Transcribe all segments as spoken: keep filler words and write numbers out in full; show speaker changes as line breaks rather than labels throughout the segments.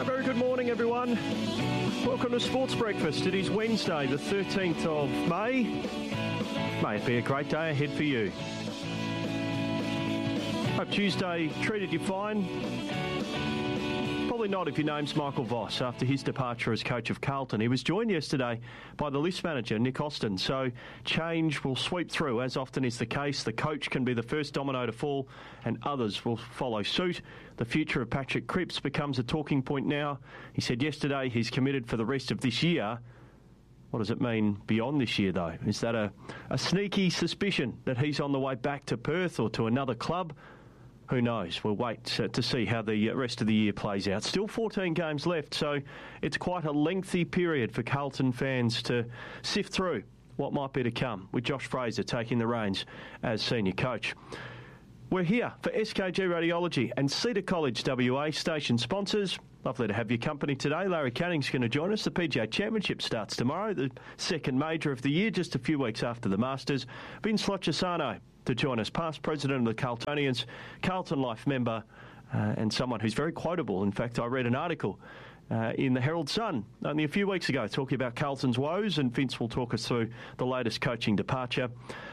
A very good morning, everyone. Welcome to Sports Breakfast. It is Wednesday, the thirteenth of May. May it be a great day ahead for you. Hope Tuesday treated you fine. Probably not if your name's Michael Voss after his departure as coach of Carlton. He was joined yesterday by the list manager, Nick Austin. So change will sweep through, as often is the case. The coach can be the first domino to fall and others will follow suit. The future of Patrick Cripps becomes a talking point now. He said yesterday he's committed for the rest of this year. What does it mean beyond this year, though? Is that a, a sneaky suspicion that he's on the way back to Perth or to another club? Who knows? We'll wait to see how the rest of the year plays out. Still fourteen games left, so it's quite a lengthy period for Carlton fans to sift through what might be to come, with Josh Fraser taking the reins as senior coach. We're here for S K G Radiology and Cedar College W A, station sponsors. Lovely to have your company today. Larry Canning's going to join us. The P G A Championship starts tomorrow, the second major of the year, just a few weeks after the Masters. Vince Lochisano to join us, past president of the Carltonians, Carlton Life member, uh, and someone who's very quotable. In fact, I read an article uh, in the Herald Sun only a few weeks ago talking about Carlton's woes, and Vince will talk us through the latest coaching departure.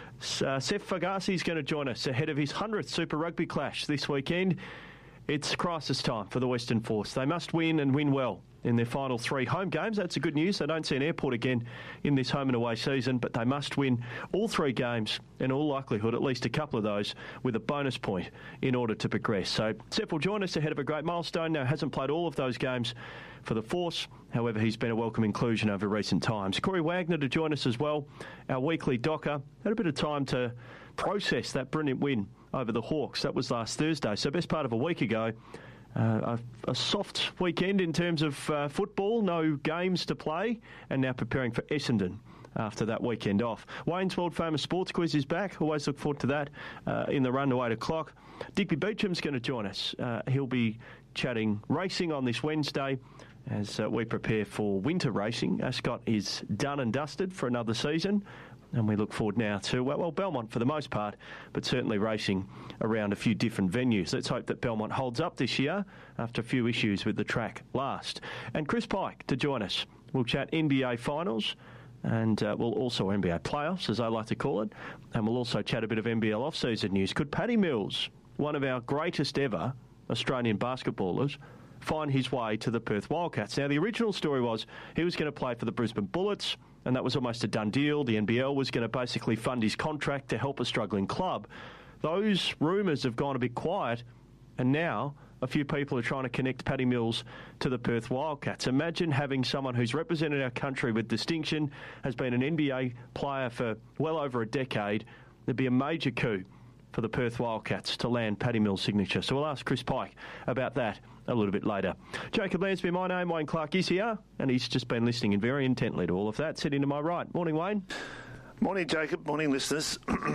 Uh, Sef Fagasi is going to join us ahead of his hundredth Super Rugby clash this weekend. It's crisis time for the Western Force. They must win and win well in their final three home games. That's the good news. They don't see an airport again in this home and away season, but they must win all three games, in all likelihood, at least a couple of those, with a bonus point in order to progress. So Seth will join us ahead of a great milestone. Now, hasn't played all of those games for the Force. However, he's been a welcome inclusion over recent times. Corey Wagner to join us as well, our weekly docker. Had a bit of time to process that brilliant win over the Hawks. That was last Thursday, so best part of a week ago. Uh, a, a soft weekend in terms of uh, football, no games to play, and now preparing for Essendon after that weekend off. Wayne's World Famous Sports Quiz is back. Always look forward to that uh, in the run to eight o'clock. Digby Beecham's going to join us. Uh, he'll be chatting racing on this Wednesday as uh, we prepare for winter racing. Ascot is done and dusted for another season. And we look forward now to, well, well, Belmont for the most part, but certainly racing around a few different venues. Let's hope that Belmont holds up this year after a few issues with the track last. And Chris Pike to join us. We'll chat N B A Finals and uh, we'll also N B A Playoffs, as I like to call it. And we'll also chat a bit of N B L off-season news. Could Paddy Mills, one of our greatest ever Australian basketballers, find his way to the Perth Wildcats? Now, the original story was he was going to play for the Brisbane Bullets, and that was almost a done deal. The N B L was going to basically fund his contract to help a struggling club. Those rumours have gone a bit quiet, and now a few people are trying to connect Paddy Mills to the Perth Wildcats. Imagine having someone who's represented our country with distinction, has been an N B A player for well over a decade. There'd be a major coup for the Perth Wildcats to land Paddy Mills' signature. So we'll ask Chris Pike about that a little bit later. Jacob Lansby, my name. Wayne Clark is here, and he's just been listening in very intently to all of that. Sitting to my right. Morning, Wayne.
Morning, Jacob. Morning, listeners.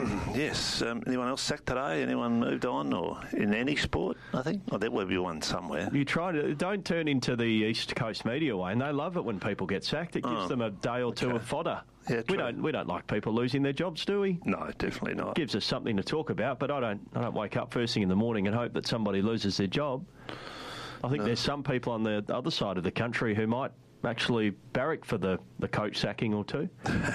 Yes, um, anyone else sacked today? Anyone moved on, or in any sport, I think? Oh, there will be one somewhere.
You try to, don't turn into the East Coast media, Wayne. They love it when people get sacked. It gives oh, them a day or two okay. of fodder.
Yeah,
we don't we don't like people losing their jobs, do we?
No, definitely not.
It gives us something to talk about, but I don't I don't wake up first thing in the morning and hope that somebody loses their job. I think no. there's some people on the other side of the country who might actually barrack for the, the coach sacking or two.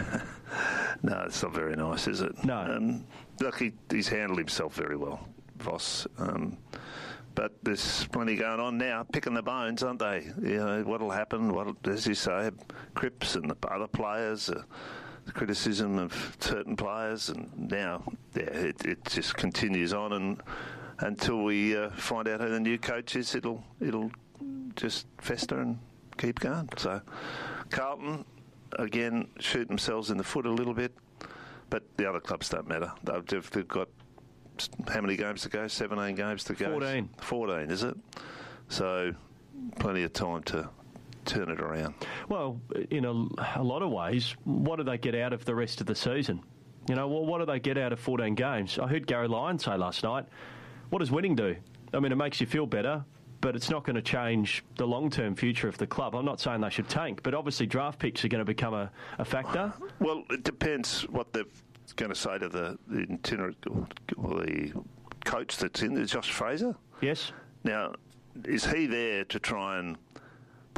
No, it's not very nice, is it?
No.
Um, look, he, he's handled himself very well, Voss. Um, but there's plenty going on now, picking the bones, aren't they? You know, what'll happen, what, as you say, Cripps and the other players, uh, the criticism of certain players, and now yeah, it, it just continues on, and until we uh, find out who the new coach is, it'll it'll just fester and keep going. So Carlton, again, shoot themselves in the foot a little bit, but the other clubs don't matter. They've, they've got how many games to go? seventeen games to go?
fourteen.
fourteen, is it? So plenty of time to turn it around.
Well, in a, a lot of ways, what do they get out of the rest of the season? You know, well, what do they get out of fourteen games? I heard Gary Lyon say last night, what does winning do? I mean, it makes you feel better, but it's not going to change the long-term future of the club. I'm not saying they should tank, but obviously draft picks are going to become a, a factor.
Well, it depends what they're going to say to the, the itinerant, or the coach that's in there, Josh Fraser.
Yes.
Now, is he there to try and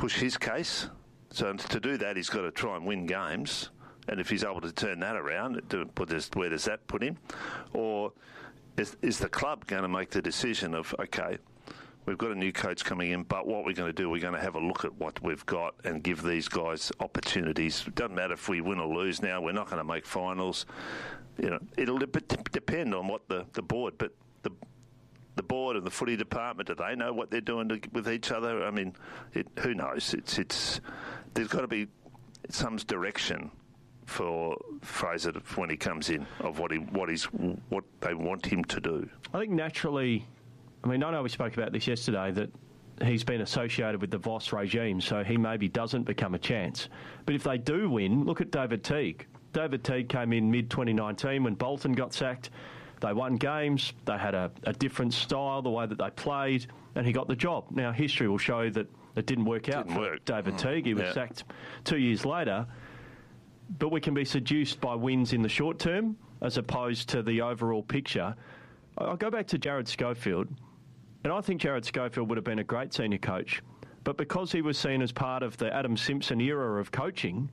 push his case. So to do that, he's got to try and win games. And if he's able to turn that around, do, put this, where does that put him? Or is, is the club going to make the decision of, okay, we've got a new coach coming in, but what we're going to do, we're going to have a look at what we've got and give these guys opportunities. It doesn't matter if we win or lose now. We're not going to make finals. You know, it'll de- depend on what the, the board, but the the board and the footy department, do they know what they're doing to, with each other? I mean, it, who knows? It's it's there's got to be some direction for Fraser when he comes in of what he what he's what they want him to do.
I think naturally, I mean, I know we spoke about this yesterday, that he's been associated with the Voss regime, so he maybe doesn't become a chance. But if they do win, look at David Teague. David Teague came in mid twenty nineteen when Bolton got sacked. They won games, they had a, a different style, the way that they played, and he got the job. Now, history will show that it didn't work out
didn't
for
work.
David
Mm.
Teague. He was
yeah.
sacked two years later. But we can be seduced by wins in the short term as opposed to the overall picture. I'll go back to Jared Schofield, and I think Jared Schofield would have been a great senior coach, but because he was seen as part of the Adam Simpson era of coaching,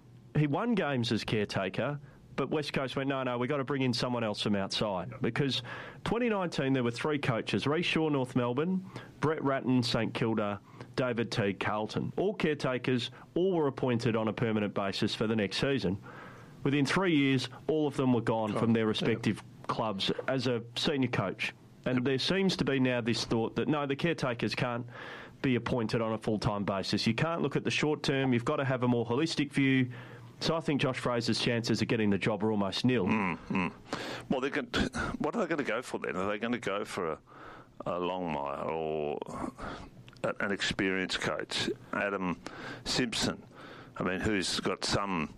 he won games as caretaker, but West Coast went, no, no, we've got to bring in someone else from outside. Because twenty nineteen, there were three coaches, Rhys Shaw, North Melbourne, Brett Ratton, St Kilda, David Teague, Carlton. All caretakers, all were appointed on a permanent basis for the next season. Within three years, all of them were gone oh, from their respective yeah. clubs as a senior coach. And there seems to be now this thought that, no, the caretakers can't be appointed on a full-time basis. You can't look at the short term. You've got to have a more holistic view. So I think Josh Fraser's chances of getting the job are almost nil.
Mm, mm. Well, they're going to, what are they going to go for then? Are they going to go for a, a Longmire or a, an experienced coach, Adam Simpson? I mean, who's got some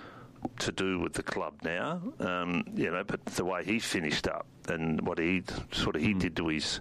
to do with the club now, um, you know, but the way he finished up and what he sort of he mm. did to his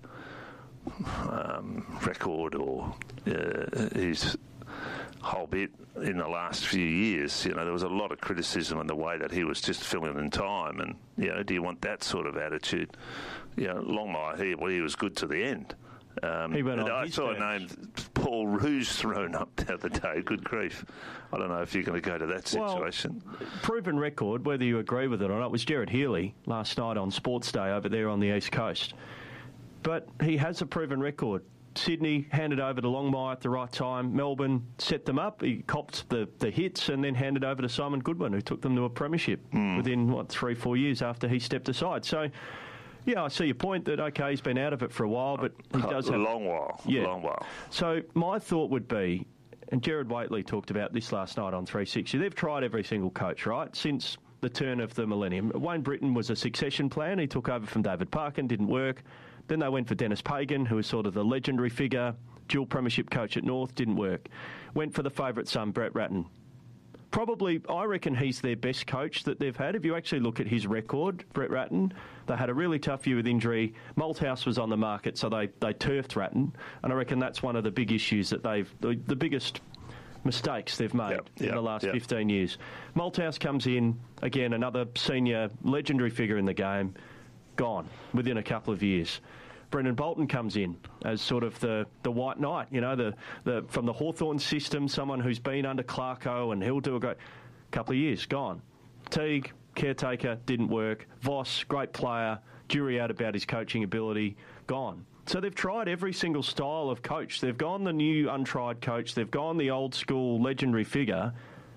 um, record or uh, his whole bit in the last few years, you know, there was a lot of criticism on the way that he was just filling in time, and you know, do you want that sort of attitude? You know, Longmire, he well, he was good to the end. Um,
he went on
I
his
saw a
terms.
name, Paul Roos, thrown up the other day. Good grief! I don't know if you're going to go to that situation.
Well, proven record, whether you agree with it or not, was Gerard Healy last night on Sports Day over there on the East Coast. But he has a proven record. Sydney handed over to Longmire at the right time. Melbourne set them up. He copped the, the hits and then handed over to Simon Goodwin, who took them to a premiership mm. within, what, three, four years after he stepped aside. So, yeah, I see your point that, OK, he's been out of it for a while, but he does have...
A long while.
Yeah.
long while.
So my thought would be, and Gerard Whateley talked about this last night on three sixty, they've tried every single coach, right, since the turn of the millennium. Wayne Britton was a succession plan. He took over from David Parkin, didn't work. Then they went for Dennis Pagan, who was sort of the legendary figure, dual premiership coach at North, didn't work. Went for the favourite son, Brett Ratton. Probably, I reckon he's their best coach that they've had. If you actually look at his record, Brett Ratton, they had a really tough year with injury. Malthouse was on the market, so they, they turfed Ratton. And I reckon that's one of the big issues that they've, the, the biggest mistakes they've made
yep,
in
yep,
the last
yep.
fifteen years. Malthouse comes in, again, another senior legendary figure in the game, gone within a couple of years. Brendan Bolton comes in as sort of the, the white knight, you know, the, the from the Hawthorn system, someone who's been under Clarko and he'll do a great couple of years, gone. Teague, caretaker, didn't work. Voss, great player, jury out about his coaching ability, gone. So they've tried every single style of coach. They've gone the new untried coach. They've gone the old school legendary figure.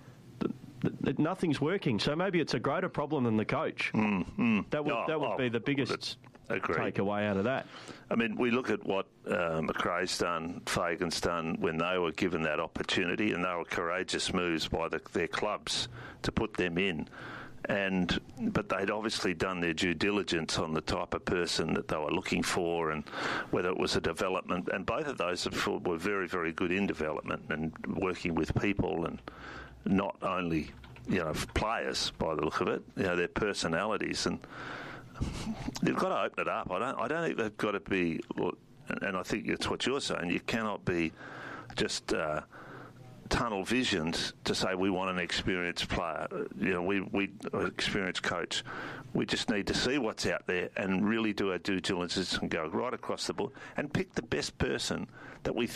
Nothing's working. So maybe it's a greater problem than the coach.
Mm, mm.
That would
oh,
that would
oh,
be the biggest takeaway out of that.
I mean, we look at what uh, McRae's done, Fagan's done when they were given that opportunity, and they were courageous moves by the, their clubs to put them in. And but they'd obviously done their due diligence on the type of person that they were looking for, and whether it was a development. And both of those were very, very good in development and working with people, and not only, you know, players by the look of it, you know, their personalities. And they've got to open it up. I don't. I don't think they've got to be. And I think it's what you're saying. You cannot be just uh, tunnel visioned to say we want an experienced player. You know, we we an experienced coach. We just need to see what's out there and really do our due diligence and go right across the board and pick the best person that we think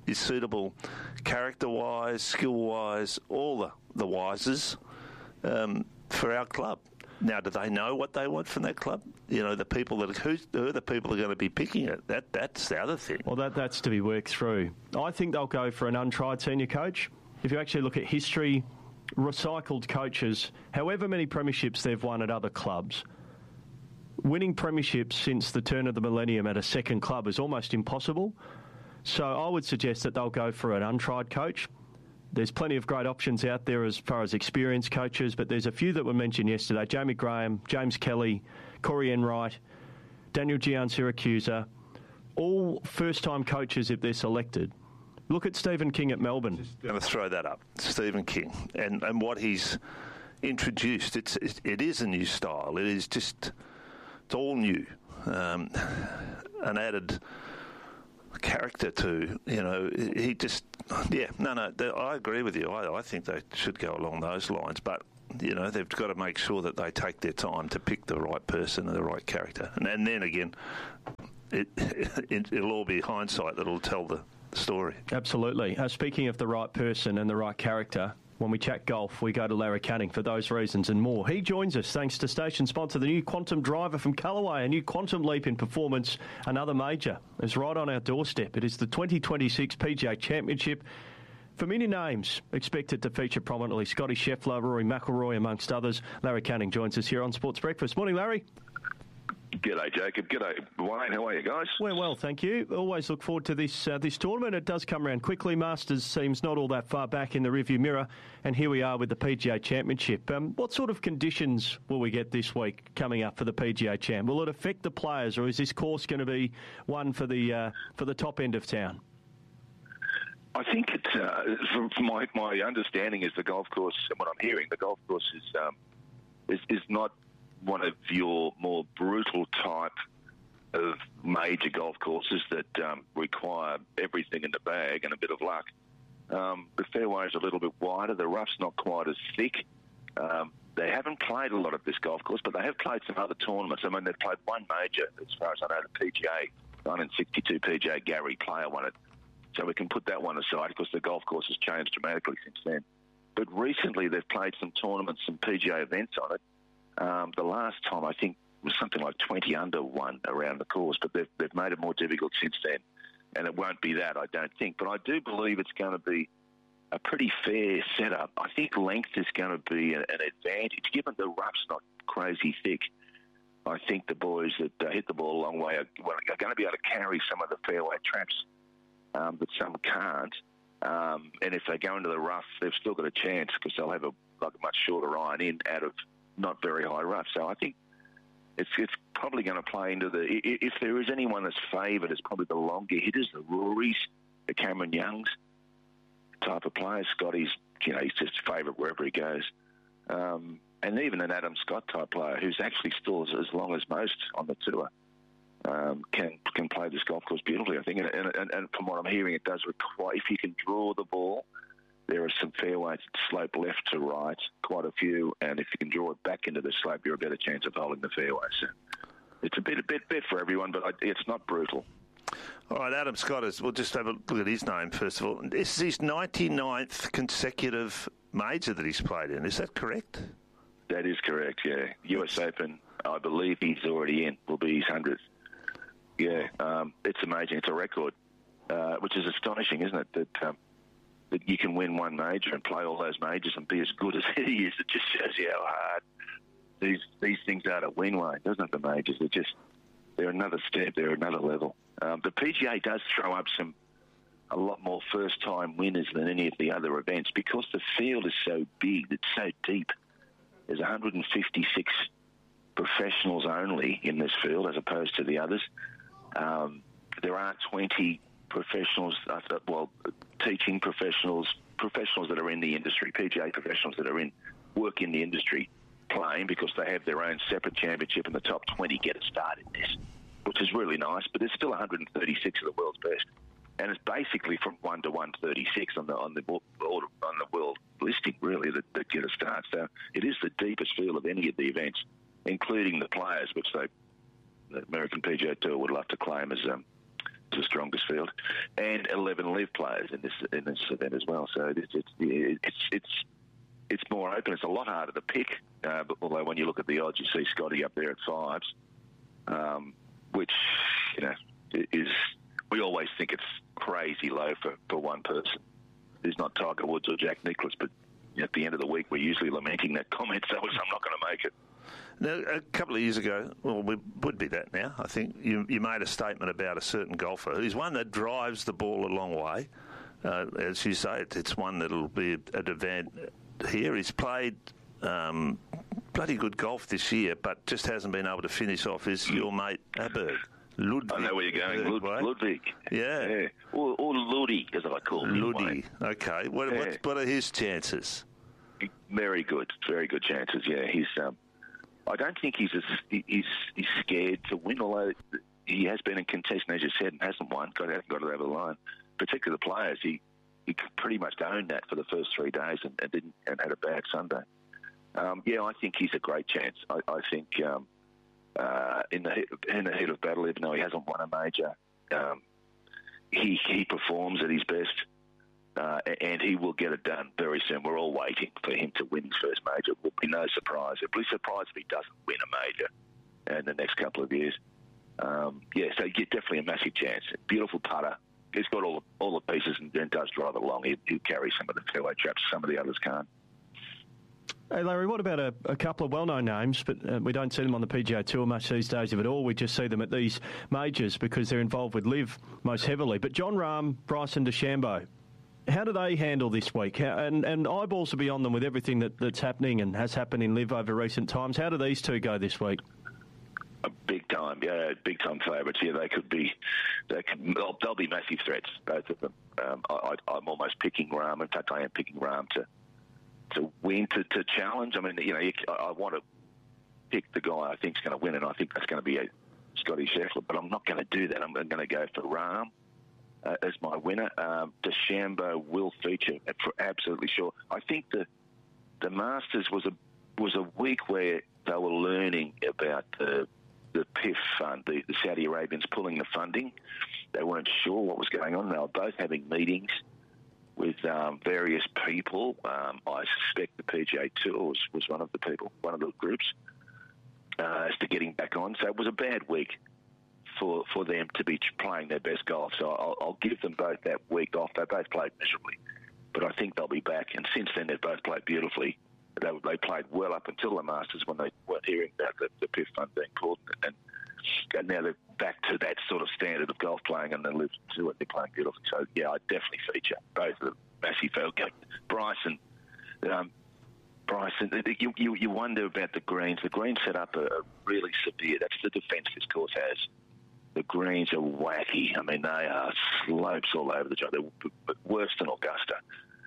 is suitable character-wise, skill-wise, all the, the wises um, for our club. Now, do they know what they want from that club? You know, the people that who's, who are the people that are going to be picking it? That that's the other thing.
Well, that that's to be worked through. I think they'll go for an untried senior coach. If you actually look at history, recycled coaches, however many premierships they've won at other clubs, winning premierships since the turn of the millennium at a second club is almost impossible. So I would suggest that they'll go for an untried coach. There's plenty of great options out there as far as experienced coaches, but there's a few that were mentioned yesterday. Jamie Graham, James Kelly, Corey Enright, Daniel Giansiracusa, all first-time coaches if they're selected. Look at Stephen King at Melbourne.
Just going to throw that up, Stephen King, and, and what he's introduced. It's it, it is a new style. It is just, it's all new. Um, an added character to, you know, he just, yeah, no, no, I agree with you. I, I think they should go along those lines, but, you know, they've got to make sure that they take their time to pick the right person and the right character. And, and then again, it, it, it'll all be hindsight that'll tell the story.
Absolutely. Uh, speaking of the right person and the right character, when we chat golf, we go to Larry Canning for those reasons and more. He joins us thanks to station sponsor, the new Quantum driver from Callaway, a new quantum leap in performance, another major. It's right on our doorstep. It is the twenty twenty-six P G A Championship. Familiar names expected to feature prominently. Scotty Scheffler, Rory McIlroy, amongst others. Larry Canning joins us here on Sports Breakfast. Morning, Larry.
G'day, Jacob. G'day, Wayne. How are you, guys?
We're well, thank you. Always look forward to this uh, this tournament. It does come around quickly. Masters seems not all that far back in the rearview mirror, and here we are with the P G A Championship. Um, what sort of conditions will we get this week coming up for the P G A Champ? Will it affect the players, or is this course going to be one for the uh, for the top end of town?
I think it's, uh, from, from my, my understanding is the golf course, and what I'm hearing, the golf course is um, is, is not one of your more brutal type of major golf courses that um, require everything in the bag and a bit of luck. Um, the fairway is a little bit wider. The rough's not quite as thick. Um, they haven't played a lot of this golf course, but they have played some other tournaments. I mean, they've played one major, as far as I know, the P G A, nineteen sixty-two P G A, Gary Player won it. So we can put that one aside because the golf course has changed dramatically since then. But recently they've played some tournaments, some P G A events on it. Um, the last time, I think, was something like twenty under one around the course, but they've, they've made it more difficult since then. And it won't be that, I don't think. But I do believe it's going to be a pretty fair setup. I think length is going to be an, an advantage, given the rough's not crazy thick. I think the boys that uh, hit the ball a long way are, well, are going to be able to carry some of the fairway traps um, that some can't. Um, and if they go into the rough, they've still got a chance because they'll have a, like a much shorter iron in out of not very high rough. So I think it's it's probably going to play into the... If there is anyone that's favoured, it's probably the longer hitters, the Rorys, the Cameron Youngs type of players. Scotty's, you know, he's just favourite wherever he goes. Um, and even an Adam Scott type player who's actually still as, as long as most on the tour um, can can play this golf course beautifully, I think. And, and, and from what I'm hearing, it does require... If you can draw the ball... There are some fairways that slope left to right, quite a few, and if you can draw it back into the slope, you're a better chance of holding the fairway. So it's a bit, a bit, bit for everyone, but it's not brutal.
All right, Adam Scott is. We'll just have a look at his name first of all. This is his ninety-ninth consecutive major that he's played in. Is that correct?
That is correct. Yeah, U S Open. I believe he's already in. Will be his hundredth. Yeah, um, it's amazing. It's a record, uh, which is astonishing, isn't it? That. Um, that you can win one major and play all those majors and be as good as he is. It just shows you how hard these these things are to win, Wayne, doesn't it, the majors? They're just, they're another step, they're another level. Um, the P G A does throw up some, a lot more first-time winners than any of the other events because the field is so big, it's so deep. There's one hundred fifty-six professionals only in this field as opposed to the others. Um, there are twenty professionals, uh, well, teaching professionals, professionals that are in the industry, P G A professionals that are in, work in the industry playing because they have their own separate championship and the top twenty get a start in this, which is really nice, but there's still one hundred thirty-six of the world's best. And it's basically from one to one thirty-six on the on the order, on the world listing, really, that, that get a start. So it is the deepest field of any of the events, including the players, which they, the American P G A Tour would love to claim as um, the strongest field, and eleven live players in this in this event as well. So it's it's it's it's, it's more open. It's a lot harder to pick. Uh, but although when you look at the odds, you see Scotty up there at fives, um, which you know is we always think it's crazy low for, for one person. Who's not Tiger Woods or Jack Nicklaus, but at the end of the week, we're usually lamenting that comment, so I'm not going to make it.
Now, a couple of years ago, well, we would be that now, I think, you, you made a statement about a certain golfer who's one that drives the ball a long way. Uh, as you say, it, it's one that'll be an event here. He's played um, bloody good golf this year, but just hasn't been able to finish off, is your mate Aberg. Ludwig.
I know where you're going, Lud- Ludwig.
Yeah.
yeah. Or, or Ludi, as I call him.
Ludi, okay. What, yeah. what, what are his chances?
Very good, very good chances, yeah. He's... Um, I don't think he's a, he's he's scared to win, although he has been in contention, as you said, and hasn't won. Got hasn't got it over the line. Particularly the players, he he pretty much owned that for the first three days and, and didn't and had a bad Sunday. Um, yeah, I think he's a great chance. I, I think um, uh, in the in the heat of battle, even though he hasn't won a major, um, he he performs at his best. Uh, and he will get it done very soon. We're all waiting for him to win his first major. It will be no surprise. It will be surprised if he doesn't win a major in the next couple of years. Um, yeah, so yeah, definitely a massive chance. Beautiful putter. He's got all all the pieces and, and does drive it along. He, he'll carry some of the fairway traps. Some of the others can't.
Hey, Larry, what about a, a couple of well-known names, but uh, we don't see them on the P G A Tour much these days, if at all. We just see them at these majors because they're involved with Liv most heavily. But Jon Rahm, Bryson DeChambeau, how do they handle this week? How, and, and eyeballs are beyond them with everything that, that's happening and has happened in Liv over recent times. How do these two go this week?
A big time, yeah, big time favourites. Yeah, they could be, they could, they'll, they'll be massive threats, both of them. Um, I, I'm almost picking Rahm. In fact, I am picking Rahm to to win, to, to challenge. I mean, you know, I, I want to pick the guy I think is going to win, and I think that's going to be a Scotty Scheffler. But I'm not going to do that. I'm going to go for Rahm Uh, as my winner. Um, DeChambeau will feature for absolutely sure. I think the the Masters was a was a week where they were learning about the the P I F fund, the, the Saudi Arabians pulling the funding. They weren't sure what was going on. They were both having meetings with um, various people. Um, I suspect the P G A Tour was, was one of the people, one of the groups, uh, as to getting back on. So it was a bad week for for them to be playing their best golf. So I'll, I'll give them both that week off. They both played miserably, but I think they'll be back. And since then, they've both played beautifully. They, they played well up until the Masters when they weren't hearing about the, the P I F fund being pulled. And, and now they're back to that sort of standard of golf playing, and they live to it. They're playing beautifully. So, yeah, I definitely feature both of them. Massive okay. Bryson, um, Bryson, you, you, you wonder about the greens. The greens set up are really severe. That's the defence this course has. The greens are wacky. I mean, they are slopes all over the job. They're worse than Augusta.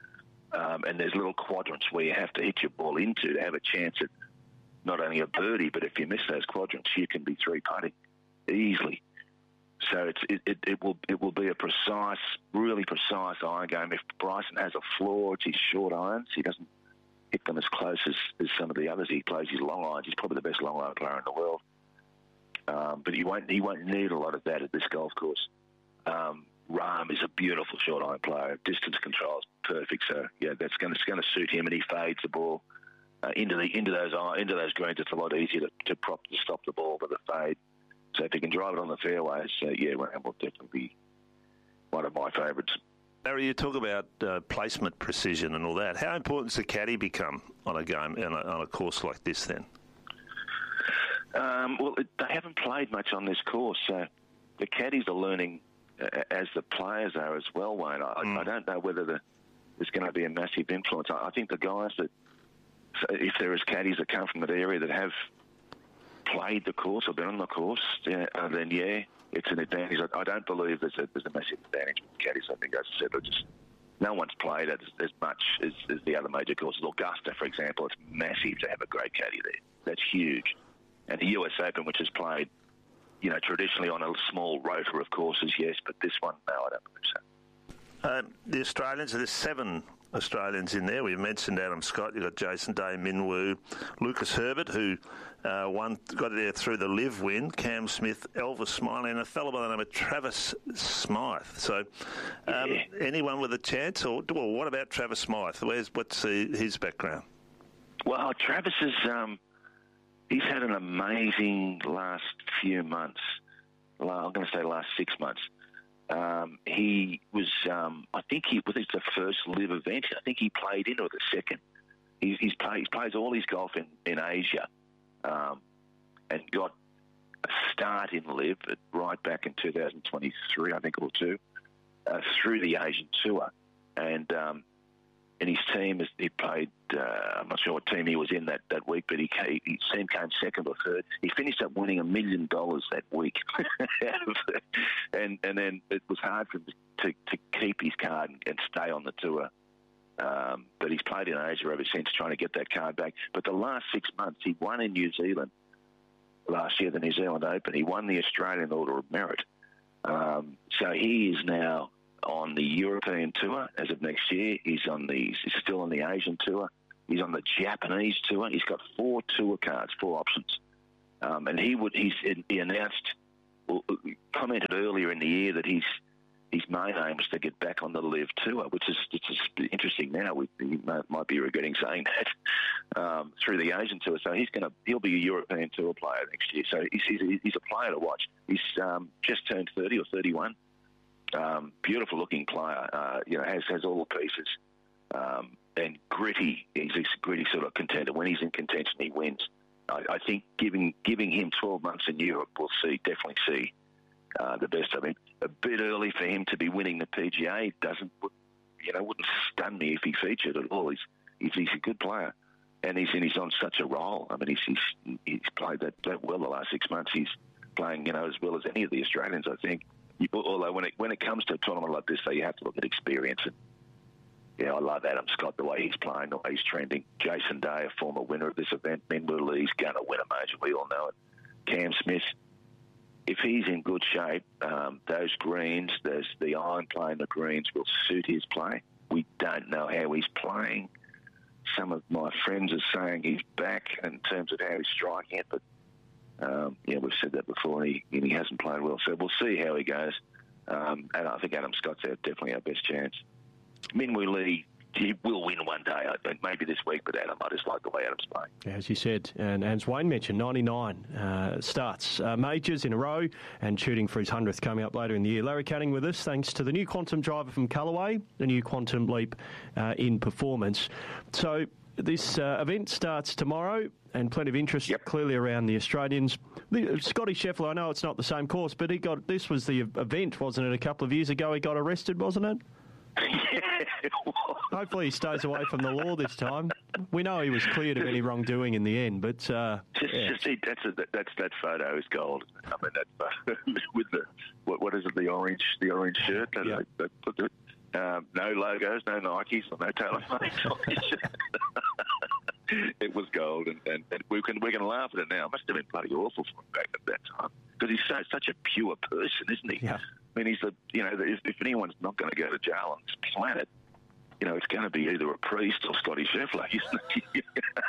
Um, and there's little quadrants where you have to hit your ball into to have a chance at not only a birdie, but if you miss those quadrants, you can be three putting easily. So it's, it, it, it will it will be a precise, really precise iron game. If Bryson has a flaw, it's his short irons. He doesn't hit them as close as, as some of the others. He plays his long irons. He's probably the best long iron player in the world. Um, but he won't he won't need a lot of that at this golf course. Um, Rahm is a beautiful short iron player. Distance control is perfect. So yeah, that's going to going to suit him, and he fades the ball uh, into the into those into those greens. It's a lot easier to, to prop to stop the ball with a fade. So if he can drive it on the fairways, uh, yeah, Rahm will definitely be one of my favourites.
Larry, you talk about uh, placement precision and all that. How important does the caddy become on a game on a, on a course like this then?
Um, well, it, they haven't played much on this course, so the caddies are learning uh, as the players are as well, Wayne. I, mm. I don't know whether the, there's going to be a massive influence. I, I think the guys that, if there is caddies that come from that area that have played the course or been on the course, yeah, uh, then yeah, it's an advantage. I, I don't believe there's a, there's a massive advantage with caddies. I think, as I said, just no one's played as, as much as, as the other major courses. Augusta, for example, it's massive to have a great caddy there. That's huge. And the U S Open, which is played, you know, traditionally on a small rotor of courses, yes, but this one, no, I don't believe so.
Um, the Australians, there's seven Australians in there. We've mentioned Adam Scott. You've got Jason Day, Min Woo, Lucas Herbert, who uh, won, got there through the Liv win, Cam Smith, Elvis Smiley, and a fellow by the name of Travis Smythe. So, um,
yeah.
anyone with a chance? Or well, what about Travis Smythe? Where's what's the, his background?
Well, Travis is um, he's had an amazing last few months. Well, I'm going to say last six months. Um, he was, um, I think he was the first live event. I think he played in or the second. He, he's play, he plays all his golf in, in Asia um, and got a start in live right back in two thousand twenty-three, I think, or two, uh, through the Asian Tour. And um, and his team, he played, uh, I'm not sure what team he was in that, that week, but he came, his team came second or third. He finished up winning a million dollars that week. and and then it was hard for him to, to keep his card and, and stay on the tour. Um, but he's played in Asia ever since, trying to get that card back. But the last six months, he won in New Zealand last year, the New Zealand Open. He won the Australian Order of Merit. Um, so he is now on the European Tour as of next year. He's on the he's still on the Asian Tour. He's on the Japanese Tour. He's got four tour cards, four options. Um, and he would he's he announced, well, commented earlier in the year that he's his main aim is to get back on the Live Tour, which is it's just interesting now. We, he might be regretting saying that um, through the Asian Tour. So he's going to he'll be a European Tour player next year. So he's he's, he's a player to watch. He's um, just turned thirty or thirty-one. Um, beautiful looking player, uh, you know, has, has all the pieces, um, and gritty. He's a gritty sort of contender. When he's in contention, he wins. I, I think giving giving him twelve months in Europe, we'll see definitely see uh, the best of him. A bit early for him to be winning the P G A. Doesn't, you know, wouldn't stun me if he featured at all. He's he's, he's a good player, and he's and he's on such a roll. I mean, he's he's, he's played that, that well the last six months. He's playing, you know, as well as any of the Australians, I think. Although when it when it comes to a tournament like this, though, you have to look at experience. And yeah, I love Adam Scott, the way he's playing, the way he's trending. Jason Day, a former winner of this event, Min Woo Lee's going to win a major. We all know it. Cam Smith, if he's in good shape, um, those greens, there's the iron play and the greens will suit his play. We don't know how he's playing. Some of my friends are saying he's back in terms of how he's striking it, but Um, yeah, we've said that before, and he, and he hasn't played well. So we'll see how he goes. Um, and I think Adam Scott's our, definitely our best chance. Min Woo Lee, he will win one day. I think maybe this week, but Adam, I just like the way Adam's playing.
As you said, and as Wayne mentioned, ninety-nine uh, starts, uh, majors in a row, and shooting for his hundredth coming up later in the year. Larry Canning with us, thanks to the new Quantum driver from Callaway, the new Quantum Leap uh, in performance. So this uh, event starts tomorrow, and plenty of interest yep. clearly around the Australians. The, Scotty Scheffler, I know it's not the same course, but he got this was the event, wasn't it? A couple of years ago, he got arrested, wasn't it?
Yeah, it was.
Hopefully, he stays away from the law this time. We know he was cleared of any wrongdoing in the end, but uh,
just,
yeah.
just that's a, that's that photo is gold. I mean, that with the what, what is it? The orange, the orange shirt.
Yeah.
They, they put the, um, no logos, no Nikes, or no TaylorMade on his shirt. It was gold, and, and, and we can we can laugh at it now. It must have been bloody awful for him back at that time, because he's so, such a pure person, isn't he?
Yeah.
I mean, he's the you know if, if anyone's not going to go to jail on this planet, you know, it's going to be either a priest or Scotty Scheffler, isn't it?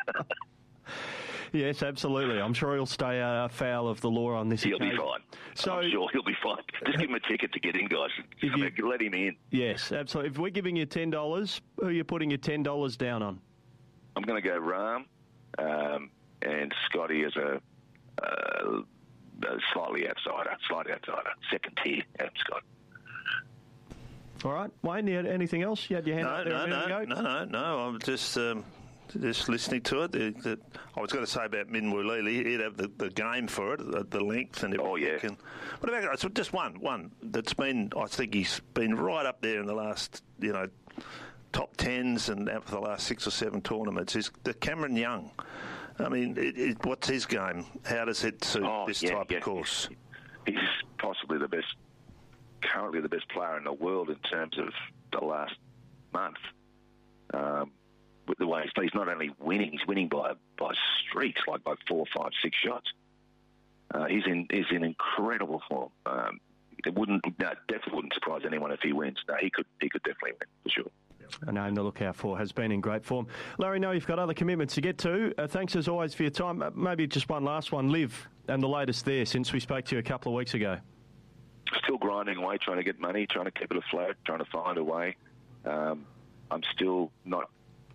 Yes, absolutely. I'm sure he'll stay uh, foul of the law on this
He'll
occasion.
be fine.
So,
I'm sure he'll be fine. Just give him a ticket to get in, guys.
If you,
I mean, let him in.
Yes, absolutely. If we're giving you ten dollars, who are you putting your ten dollars down on?
I'm going to go Rahm um, and Scotty as a, uh, a slightly outsider, slightly outsider, second tier, Adam Scott.
All right, Wayne, you had anything else? You had your hand
no,
up there
no,
a minute
no,
ago?
no, no, no. I'm just um, just listening to it. The, the, I was going to say about Min Woo Lee, he'd have the, the game for it, the, the length and everything.
Oh, yeah.
And what about so just one, one that's been, I think he's been right up there in the last, you know, top tens and out for the last six or seven tournaments, is the Cameron Young. I mean, it, it, what's his game? How does it suit
oh,
this
yeah,
type
yeah.
of course?
He's possibly the best, currently the best player in the world in terms of the last month. Um, with the way he's played, he's not only winning, he's winning by by streaks, like by four, five, six shots. Uh, he's in he's in incredible form. Um, it wouldn't no, definitely wouldn't surprise anyone if he wins. No, he could he could definitely win for sure.
a name to look out for, has been in great form. Larry, no, you've got other commitments to get to. Uh, thanks as always for your time. Uh, maybe just one last one. Liv, and the latest there since we spoke to you a couple of weeks ago.
Still grinding away, trying to get money, trying to keep it afloat, trying to find a way. Um, I'm still not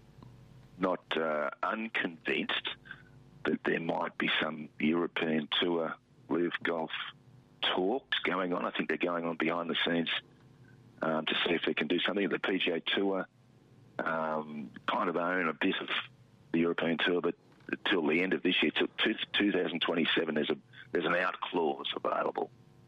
not uh, unconvinced that there might be some European Tour Liv Golf talks going on. I think they're going on behind the scenes um, to see if they can do something. The P G A Tour um, kind of own a bit of the European Tour, but until the end of this year, till two thousand twenty-seven, there's a there's an out clause available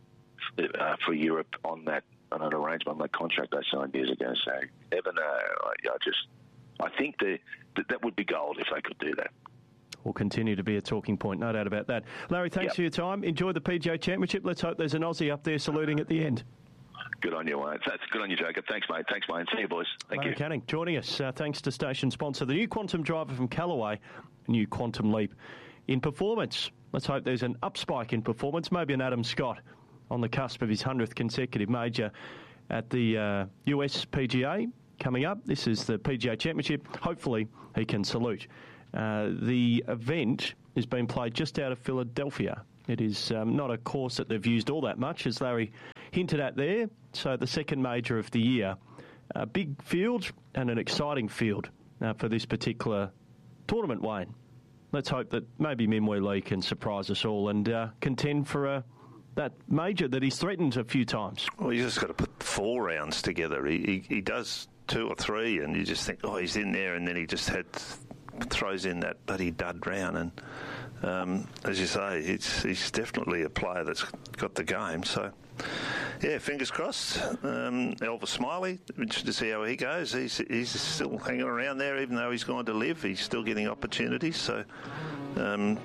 uh, for Europe on that on an arrangement on that contract they signed years ago. So never know. I, I just I think the, that that would be gold if they could do that.
Will continue to be a talking point, no doubt about that. Larry, thanks yep. for your time. Enjoy the P G A Championship. Let's hope there's an Aussie up there saluting at the end.
Good on you, mate. That's good on you, Jacob. Thanks, mate. Thanks, mate. See you, boys. Thank
Larry
you.
Canning joining us. Uh, thanks to station sponsor, the new Quantum driver from Callaway, a new Quantum leap in performance. Let's hope there's an up spike in performance. Maybe an Adam Scott on the cusp of his hundredth consecutive major at the uh, U S P G A coming up. This is the P G A Championship. Hopefully he can salute. Uh, the event is being played just out of Philadelphia. It is um, not a course that they've used all that much, as Larry hinted at there. So the second major of the year. A big field and an exciting field uh, for this particular tournament, Wayne. Let's hope that maybe Minwoo Lee can surprise us all and uh, contend for a, that major that he's threatened a few times.
Well, you just got to put four rounds together. He, he, he does two or three, and you just think, oh, he's in there, and then he just had... throws in that bloody dud round, and um, as you say, it's, he's definitely a player that's got the game. So, yeah, fingers crossed. Um, Elvis Smiley, interested to see how he goes. He's he's still hanging around there, even though he's gone to live. He's still getting opportunities. So, um,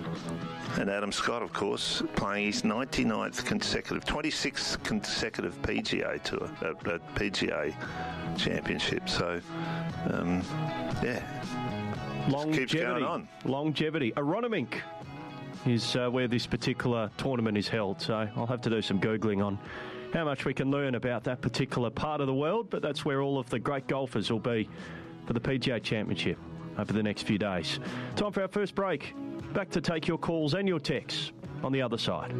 and Adam Scott, of course, playing his ninety-ninth consecutive, twenty-sixth consecutive P G A Tour, uh, uh, P G A Championship. So, um, yeah.
Longevity.
Keeps going on.
Longevity. Aronimink is uh, where this particular tournament is held. So I'll have to do some Googling on how much we can learn about that particular part of the world. But that's where all of the great golfers will be for the P G A Championship over the next few days. Time for our first break. Back to take your calls and your texts on the other side.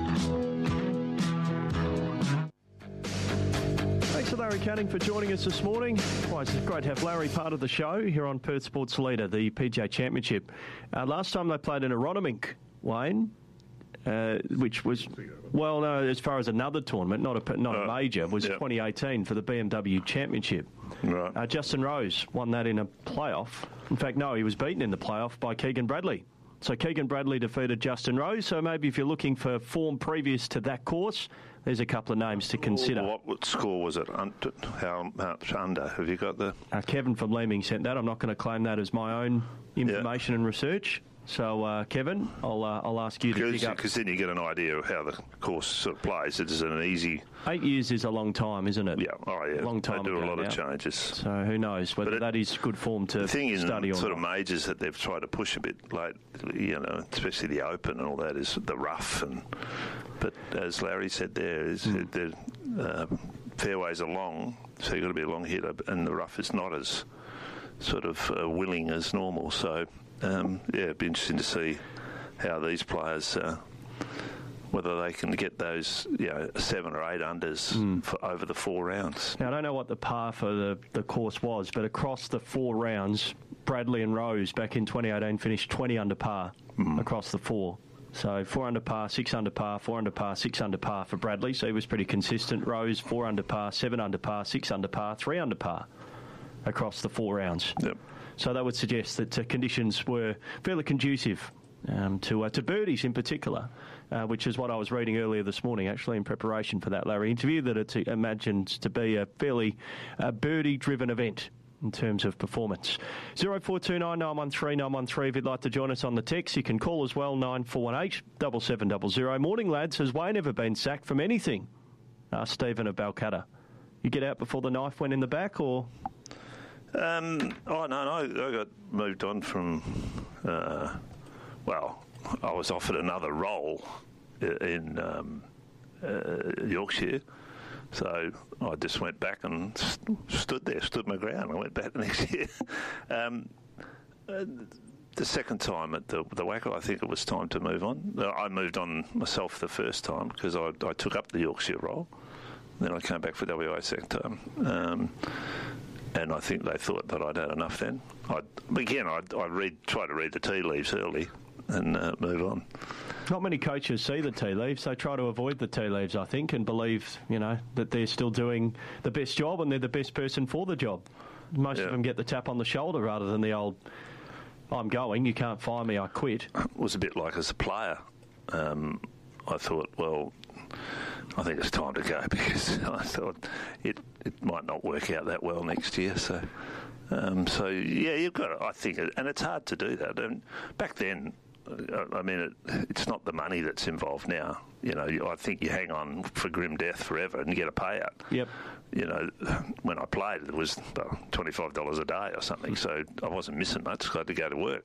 Thanks to Larry Canning for joining us this morning. Well, it's great to have Larry part of the show here on Perth Sports Leader, the P G A Championship. Uh, last time they played in Aronimink, Wayne, uh, which was, well, no, as far as another tournament, not a not a uh, major, was yep. twenty eighteen for the B M W Championship.
Right.
Uh, Justin Rose won that in a playoff. In fact, no, he was beaten in the playoff by Keegan Bradley. So Keegan Bradley defeated Justin Rose. So maybe if you're looking for form previous to that course, there's a couple of names to consider.
What, what score was it? How much under? Have you got the...
Uh, Kevin from Leeming sent that. I'm not going to claim that as my own information yeah. and research. So, uh, Kevin, I'll uh, I'll ask you to dig up.
Because then you get an idea of how the course sort of plays. It is an easy...
Eight years is a long time, isn't it?
Yeah, oh yeah.
Long time
They do a lot
now.
of changes.
So who knows whether it, that is good form to
the thing
study
in
or
sort
not.
of majors that they've tried to push a bit late, you know, especially the Open and all that, is the rough. And But as Larry said there, is mm. the uh, fairways are long, so you've got to be a long hitter, and the rough is not as sort of uh, willing as normal. So, um, yeah, it'd be interesting to see how these players, uh, whether they can get those, you know, seven or eight unders mm. for over the four rounds.
Now, I don't know what the par for the, the course was, but across the four rounds, Bradley and Rose back in twenty eighteen finished twenty under par mm. across the four. So four under par, six under par, four under par, six under par for Bradley. So he was pretty consistent. Rose, four under par, seven under par, six under par, three under par across the four rounds.
Yep.
So that would suggest that uh, conditions were fairly conducive um, to uh, to birdies in particular, uh, which is what I was reading earlier this morning, actually, in preparation for that Larry interview, that it's imagined to be a fairly uh, birdie-driven event in terms of performance. zero four two nine, nine one three, nine one three if you'd like to join us on the text. You can call as well, nine four one eight, seven seven zero zero. Morning, lads. Has Wayne ever been sacked from anything? Asked Stephen of Balcatta. You get out before the knife went in the back, or...?
Um, oh, no, no. I got moved on from... Uh, well, I was offered another role in um, uh, Yorkshire, So I just went back and st- stood there, stood my ground. I went back the next year. um, uh, the second time at the, the Wacker, I think it was time to move on. I moved on myself the first time because I, I took up the Yorkshire role. Then I came back for W A second time. Um, and I think they thought that I'd had enough then. I'd, again, I'd, I'd read, try to read the tea leaves early and uh, move on.
Not many coaches see the tea leaves. They try to avoid the tea leaves, I think, and believe, you know, that they're still doing the best job and they're the best person for the job. Most yeah. of them get the tap on the shoulder rather than the old, I'm going, you can't fire me, I quit.
It was a bit like as a player. Um, I thought, well, I think it's time to go because I thought it, it might not work out that well next year. So, um, so yeah, you've got to, I think, and it's hard to do that. And back then, I mean, it, it's not the money that's involved now. You know, I think you hang on for grim death forever and you get a payout.
Yep.
You know, when I played, it was well, twenty-five dollars a day or something, so I wasn't missing much. I had to go to work.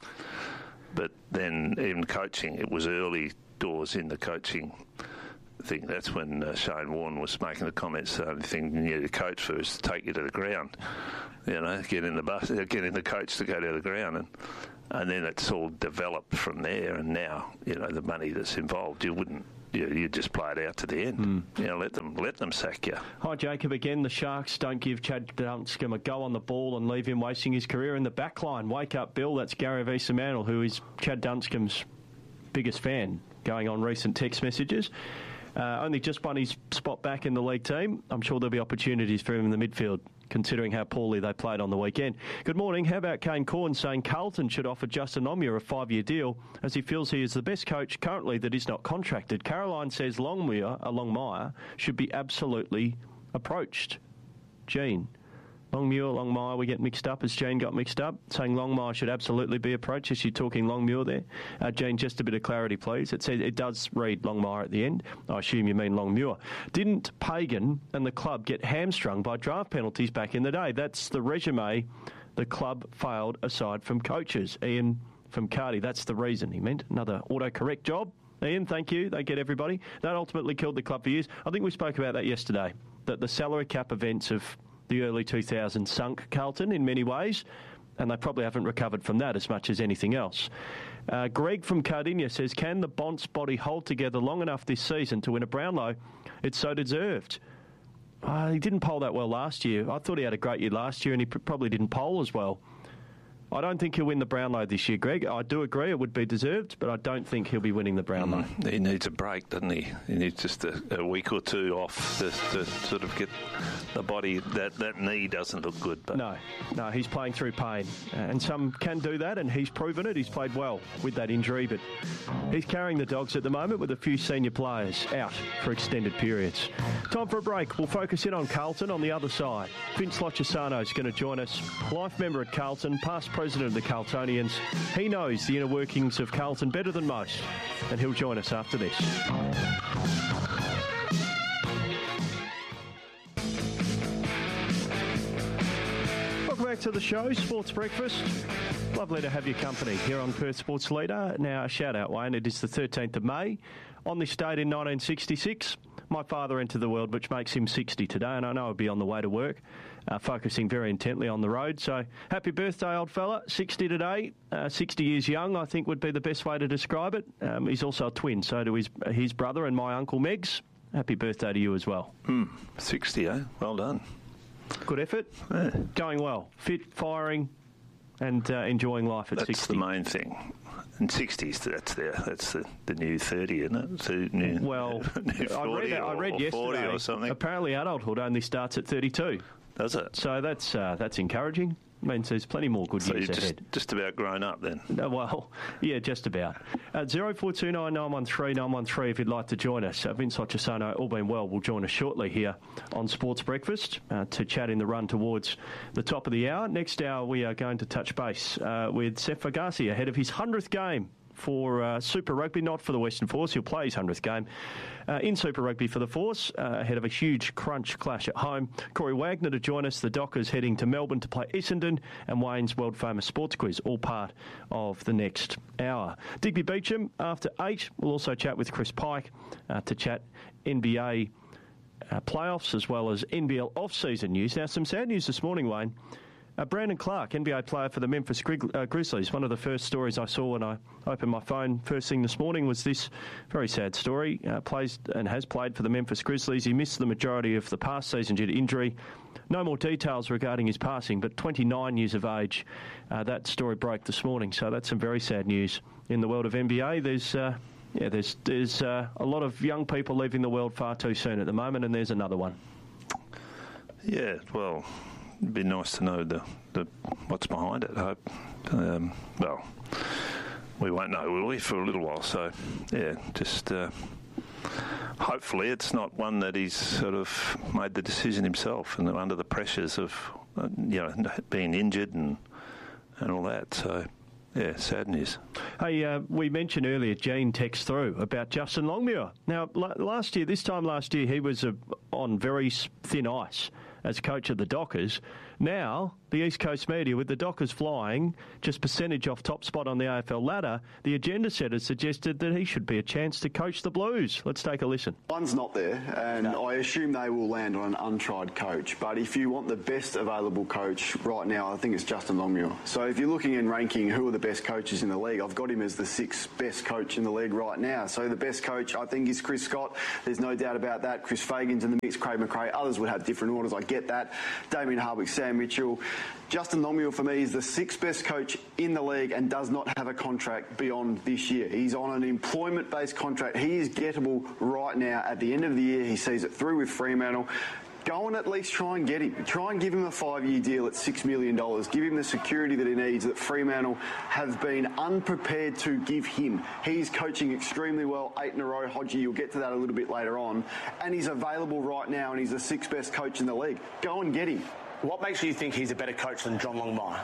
But then even coaching, it was early doors in the coaching thing. That's when uh, Shane Warne was making the comments, the only thing you need to coach for is to take you to the ground. You know, get in the bus, get in the coach to go to the ground. And And then it's all developed from there. And now, you know, the money that's involved, you wouldn't, you, you just play it out to the end. Mm. You know, let them let them sack you.
Hi, Jacob. Again, the Sharks don't give Chad Dunscombe a go on the ball and leave him wasting his career in the back line. Wake up, Bill. That's Gary Veesamantle, who is Chad Dunscombe's biggest fan, going on recent text messages. Uh, only just won his spot back in the league team. I'm sure there'll be opportunities for him in the midfield, considering how poorly they played on the weekend. Good morning. How about Kane Corn saying Carlton should offer Justin Longmuir a five-year deal as he feels he is the best coach currently that is not contracted? Caroline says Longmuir, uh, Longmire should be absolutely approached. Jean. Longmuir, Longmire, we get mixed up as Jane got mixed up, saying Longmire should absolutely be approached. Is she talking Longmuir there? Uh, Jane, just a bit of clarity, please. It says it does read Longmire at the end. I assume you mean Longmuir. Didn't Pagan and the club get hamstrung by draft penalties back in the day? That's the resume the club failed aside from coaches. Ian from Cardi, that's the reason he meant. Another autocorrect job. Ian, thank you. They get everybody. That ultimately killed the club for years. I think we spoke about that yesterday, that the salary cap events of the early two thousands sunk Carlton in many ways, and they probably haven't recovered from that as much as anything else. Uh, Greg from Cardinia says, can the Bonts body hold together long enough this season to win a Brownlow? It's so deserved. Uh, he didn't poll that well last year. I thought he had a great year last year, and he pr- probably didn't poll as well. I don't think he'll win the Brownlow this year, Greg. I do agree it would be deserved, but I don't think he'll be winning the Brownlow.
Mm, he needs a break, doesn't he? He needs just a, a week or two off to, to sort of get the body. That, that knee doesn't look good. But
No, no, he's playing through pain. And some can do that, and he's proven it. He's played well with that injury, but he's carrying the Dogs at the moment with a few senior players out for extended periods. Time for a break. We'll focus in on Carlton on the other side. Vince Lochisano is going to join us, life member at Carlton, past president of the Carltonians. He knows the inner workings of Carlton better than most, and he'll join us after this. Welcome back to the show, Sports Breakfast. Lovely to have your company here on Perth Sports Leader. Now, a shout out, Wayne. It is the thirteenth of May. On this date in nineteen sixty-six, my father entered the world, which makes him sixty today, and I know he'll be on the way to work, uh, focusing very intently on the road. So, happy birthday, old fella. sixty today. Uh, sixty years young, I think, would be the best way to describe it. Um, he's also a twin, so to his, his brother and my uncle Megs. Happy birthday to you as well.
Mm, sixty, eh? Well done.
Good effort.
Yeah.
Going well. Fit, firing, and uh, enjoying life at
that's
sixty.
That's the main thing. In sixties, that's there. That's the, the new thirty, isn't it? So new,
well,
new
I read, that,
or,
I read
or
yesterday.
or something.
Apparently, adulthood only starts at thirty-two.
Does it?
So that's uh, that's encouraging. Means there's plenty more good
so
years
you're just,
ahead.
just about grown up then?
No, well, yeah, just about. Uh, zero four two nine nine one three nine one three if you'd like to join us. Uh, Vince Lochisano, all being well, will join us shortly here on Sports Breakfast uh, to chat in the run towards the top of the hour. Next hour, we are going to touch base uh, with Sef Agassi ahead of his hundredth game for uh, Super Rugby, not for the Western Force. He'll play his hundredth game uh, in Super Rugby for the Force, uh, ahead of a huge crunch clash at home. Corey Wagner to join us. The Dockers heading to Melbourne to play Essendon, and Wayne's world-famous sports quiz, all part of the next hour. Digby Beecham, after eight, we'll also chat with Chris Pike uh, to chat N B A uh, playoffs as well as N B L off-season news. Now, some sad news this morning, Wayne. Uh, Brandon Clark, N B A player for the Memphis Gri- uh, Grizzlies. One of the first stories I saw when I opened my phone first thing this morning was this very sad story. Uh, plays and has played for the Memphis Grizzlies. He missed the majority of the past season due to injury. No more details regarding his passing, but twenty-nine years of age. Uh, that story broke this morning, so that's some very sad news in the world of N B A. There's uh, yeah, there's there's uh, a lot of young people leaving the world far too soon at the moment, and there's another one.
Yeah, well, it'd be nice to know the, the what's behind it. I hope. Um, well, we won't know, will we, for a little while? So, yeah, just uh, hopefully it's not one that he's sort of made the decision himself and under the pressures of, uh, you know, being injured and and all that. So, yeah, sad news.
Hey, uh, we mentioned earlier, Gene text through about Justin Longmuir. Now, l- last year, this time last year, he was uh, on very thin ice as coach of the Dockers. Now, the East Coast media, with the Dockers flying just percentage off top spot on the A F L ladder, the agenda setters suggested that he should be a chance to coach the Blues. Let's take a listen.
One's not there, and no. I assume they will land on an untried coach. But if you want the best available coach right now, I think it's Justin Longmuir. So if you're looking and ranking who are the best coaches in the league, I've got him as the sixth best coach in the league right now. So the best coach, I think, is Chris Scott. There's no doubt about that. Chris Fagan's in the mix, Craig McRae. Others would have different orders. I get that. Damien Hardwick, Sam Mitchell. Justin Longmuir, for me, is the sixth best coach in the league and does not have a contract beyond this year. He's on an employment-based contract. He is gettable right now. At the end of the year, he sees it through with Fremantle. Go and at least try and get him. Try and give him a five-year deal at six million dollars. Give him the security that he needs that Fremantle have been unprepared to give him. He's coaching extremely well, eight in a row. Hodgie, you'll get to that a little bit later on. And he's available right now, and he's the sixth best coach in the league. Go and get him.
What makes you think he's a better coach than John Longmire?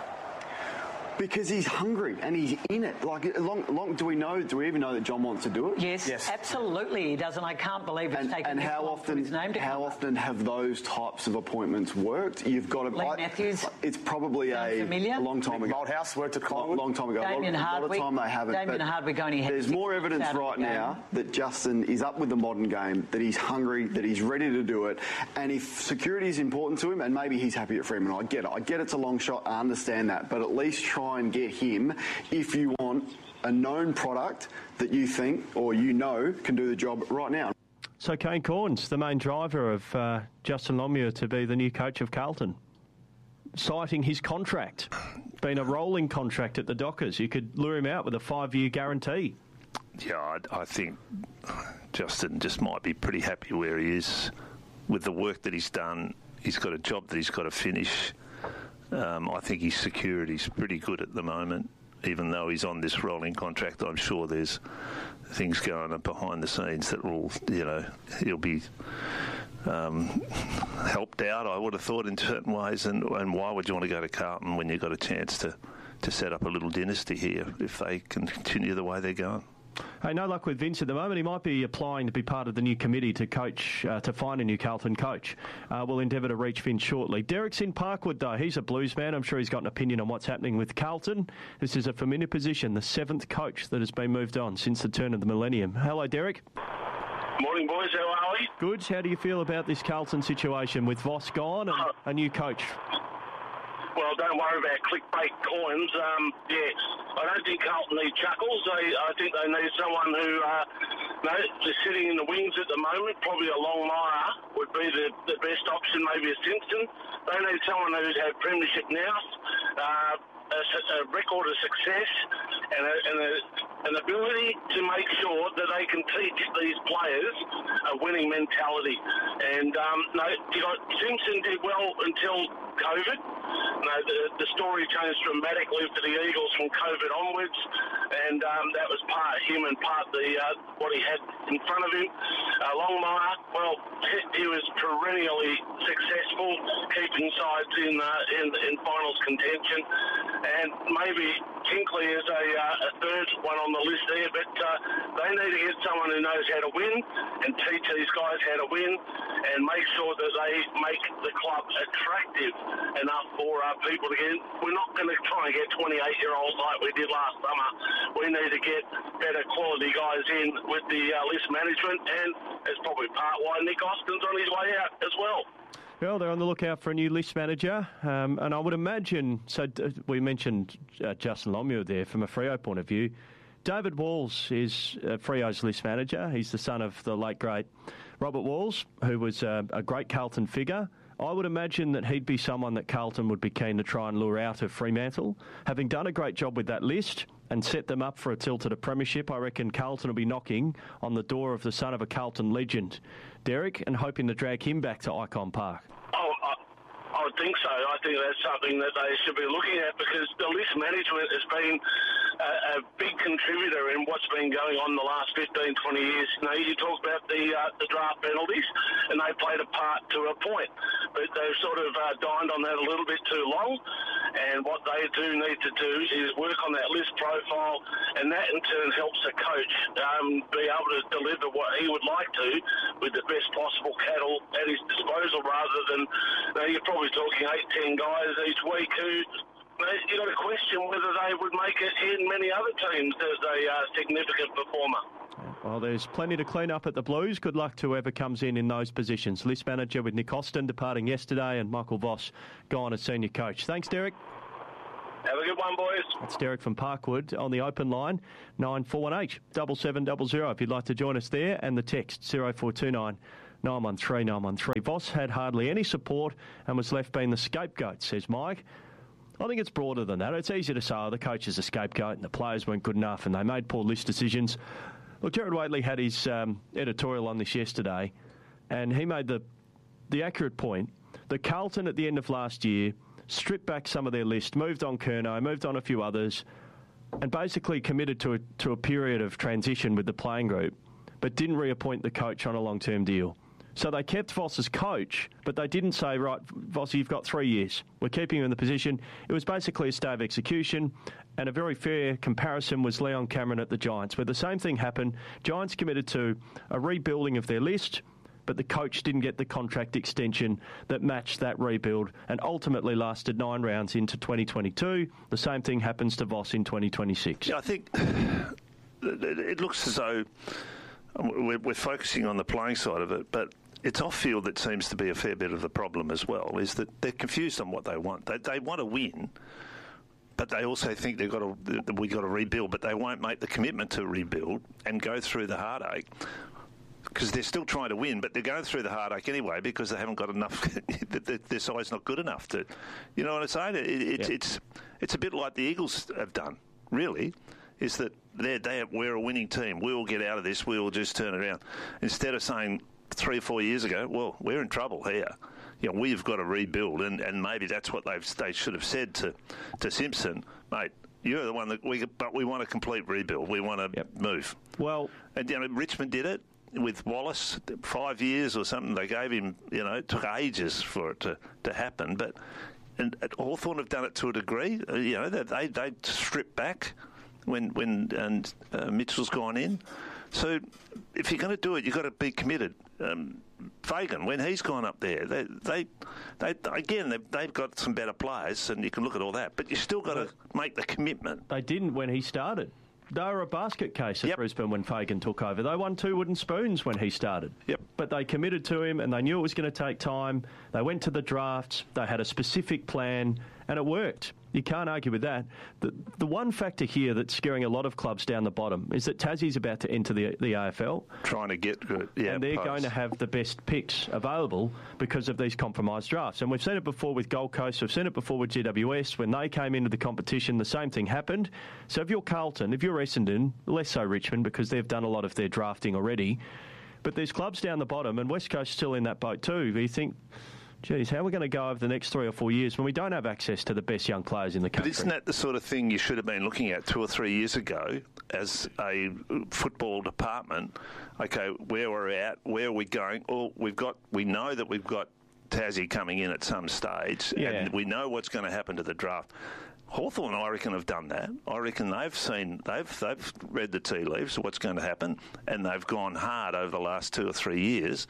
Because he's hungry and he's in it. Like, long, long, do we know? Do we even know that John wants to do it?
Yes, yes. Absolutely he does, and I can't believe it's
and,
taken
and
this
how
long
often,
for his name to
how
come
often
up.
have those types of appointments worked? You've got to.
Lee
I,
Matthews.
It's probably a,
familiar?
a long time ago.
Malthouse worked at Collingwood.
Long time ago.
Damien
a lot,
Hardwick.
A lot of time they haven't.
Damien
but
Hardwick only had
There's more evidence right now that Justin is up with the modern game, that he's hungry, that he's ready to do it, and if security is important to him, and maybe he's happy at Fremantle, I get it. I get it's a long shot. I understand that, but at least try and get him if you want a known product that you think or you know can do the job right now.
So Kane Cornes, the main driver of uh, Justin Longmuir to be the new coach of Carlton, citing his contract, being a rolling contract at the Dockers. You could lure him out with a five-year guarantee.
Yeah, I, I think Justin just might be pretty happy where he is with the work that he's done. He's got a job that he's got to finish. Um, I think his security's pretty good at the moment. Even though he's on this rolling contract, I'm sure there's things going on behind the scenes that will, you know, he'll be um, helped out, I would have thought, in certain ways. And, and why would you want to go to Carlton when you've got a chance to, to set up a little dynasty here if they can continue the way they're going?
Hey, no luck with Vince at the moment. He might be applying to be part of the new committee to coach, uh, to find a new Carlton coach. Uh, we'll endeavour to reach Vince shortly. Derek's in Parkwood, though. He's a Blues man. I'm sure he's got an opinion on what's happening with Carlton. This is a familiar position, the seventh coach that has been moved on since the turn of the millennium. Hello, Derek.
Morning, boys. How are we?
Good. How do you feel about this Carlton situation with Voss gone and uh, a new coach?
Well, don't worry about clickbait coins. Um, yeah, I don't think Carlton need chuckles. They, I think they need someone who, uh, no, is sitting in the wings at the moment. Probably a Longmire would be the, the best option, maybe a Simpson. They need someone who's had premiership now, uh, a, a record of success, and, a, and a, an ability to make sure that they can teach these players a winning mentality. And um, no, you got Simpson did well until COVID. No, the, the story changed dramatically for the Eagles from COVID onwards, and um, that was part him and part the uh, what he had in front of him. Uh, Longmire, well, he was perennially successful, keeping sides in uh, in, in finals contention, and maybe Tinkley is a, uh, a third one on the list there, but uh, they need to get someone who knows how to win and teach these guys how to win and make sure that they make the club attractive enough for uh, people to get in. We're not going to try and get twenty-eight-year-olds like we did last summer. We need to get better quality guys in with the uh, list management, and it's probably part why Nick Austin's on his way out as well.
Well, they're on the lookout for a new list manager, um, and I would imagine, so uh, we mentioned uh, Justin Longmuir there from a Freo point of view. David Walls is uh, Freo's list manager. He's the son of the late, great Robert Walls, who was uh, a great Carlton figure. I would imagine that he'd be someone that Carlton would be keen to try and lure out of Fremantle. Having done a great job with that list and set them up for a tilt at a premiership, I reckon Carlton will be knocking on the door of the son of a Carlton legend, Derek, and hoping to drag him back to Icon Park.
Oh, I, I would think so. I think that's something that they should be looking at, because the list management has been a, a big contributor in what's been going on the last fifteen, twenty years. You know, you talk about the uh, the draft penalties, and they played a part to a point, but they've sort of uh, dined on that a little bit too long. And what they do need to do is work on that list profile, and that in turn helps the coach um, be able to deliver what he would like to with the best possible cattle at his disposal, rather than, you know, you're probably talking eight, ten guys each week who, you've got to question whether they would make it in many other teams as a uh, significant performer.
Well, there's plenty to clean up at the Blues. Good luck to whoever comes in in those positions. List manager with Nick Austin departing yesterday, and Michael Voss gone as senior coach. Thanks, Derek.
Have a good one, boys.
That's Derek from Parkwood on the open line, nine four one eight, seven seven zero zero if you'd like to join us there, and the text zero four two nine, nine one three, nine one three. Voss had hardly any support and was left being the scapegoat, says Mike. I think it's broader than that. It's easy to say, oh, the coach is a scapegoat and the players weren't good enough and they made poor list decisions. Look, Gerard Whateley had his um, editorial on this yesterday, and he made the the accurate point that Carlton at the end of last year stripped back some of their list, moved on Curnow, moved on a few others, and basically committed to a, to a period of transition with the playing group, but didn't reappoint the coach on a long-term deal. So they kept Voss as coach, but they didn't say, right, Voss, you've got three years. We're keeping you in the position. It was basically a stay of execution, and a very fair comparison was Leon Cameron at the Giants, where the same thing happened. Giants committed to a rebuilding of their list, but the coach didn't get the contract extension that matched that rebuild and ultimately lasted nine rounds into twenty twenty-two. The same thing happens to Voss in twenty twenty-six.
Yeah, I think it looks as though we're, we're focusing on the playing side of it, but it's off-field that seems to be a fair bit of the problem as well, is that they're confused on what they want. They, they want to win, but they also think they've got to, we've got to rebuild, but they won't make the commitment to rebuild and go through the heartache, because they're still trying to win, but they're going through the heartache anyway because they haven't got enough, their side's not good enough to, you know what I'm saying? It, it,
yeah.
It's it's a bit like the Eagles have done, really, is that they're, they're, we're a winning team. We will get out of this. We will just turn it around. Instead of saying three or four years ago, well, we're in trouble here. You know, we've got to rebuild, and, and maybe that's what they've they should have said to, to Simpson, mate. You're the one that we, but we want a complete rebuild. We want to
yep.
move.
Well,
and you know, Richmond did it with Wallace, five years or something. They gave him, you know, it took ages for it to, to happen. But and Hawthorn have done it to a degree. You know, they they, they stripped back when when and uh, Mitchell's gone in. So if you're going to do it, you've got to be committed. Um, Fagan, when he's gone up there, they, they, they again, they've, they've got some better players, and you can look at all that, but you still got to make the commitment.
They didn't when he started. They were a basket case at
yep.
Brisbane when Fagan took over. They won two wooden spoons when he started.
Yep.
But they committed to him, and they knew it was going to take time. They went to the drafts. They had a specific plan, and it worked. You can't argue with that. The, the one factor here that's scaring a lot of clubs down the bottom is that Tassie's about to enter the, the A F L.
Trying to get good. Yeah,
and they're
post.
going to have the best picks available because of these compromised drafts. And we've seen it before with Gold Coast. We've seen it before with G W S. When they came into the competition, the same thing happened. So if you're Carlton, if you're Essendon, less so Richmond because they've done a lot of their drafting already. But there's clubs down the bottom, and West Coast still in that boat too. You think, geez, how are we going to go over the next three or four years when we don't have access to the best young players in the country?
But isn't that the sort of thing you should have been looking at two or three years ago as a football department? Okay, where we're at, where are we going? Well, we've got, we know that we've got Tassie coming in at some stage,
yeah.
and we know what's going to happen to the draft. Hawthorn, I reckon, have done that. I reckon they've seen, they've they've read the tea leaves of what's going to happen, and they've gone hard over the last two or three years.